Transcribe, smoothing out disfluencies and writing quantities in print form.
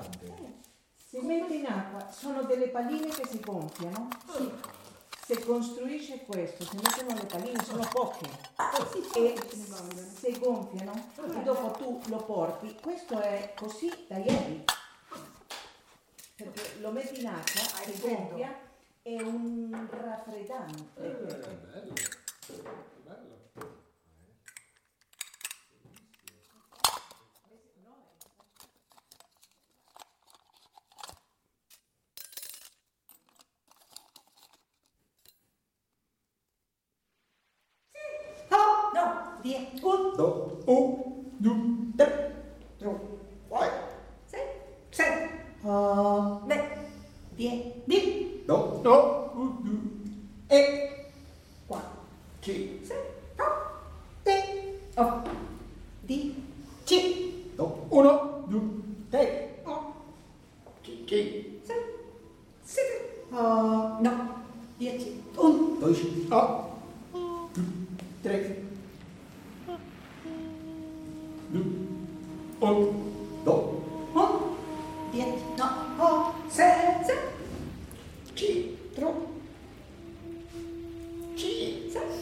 Si mette in acqua, sono delle palline che si gonfiano. Sì. Se costruisce questo, si mettono le palline, sono poche. E se gonfiano, e dopo tu lo porti, questo è così da ieri. Perché lo metti in acqua, si gonfia, è un raffreddante. Bello. Via. 1, 2, 3, 4, 6. Beh, via. Di. 2, 4. 5, 6. Te. Di. Ci. 1, 2, 3, 6. 7. No. 10. 1. 12, 3, 2, 1.